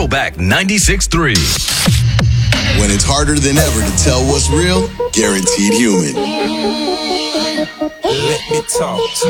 Throwback 96.3. When it's harder than ever to tell what's real, Guaranteed Human. Let me talk.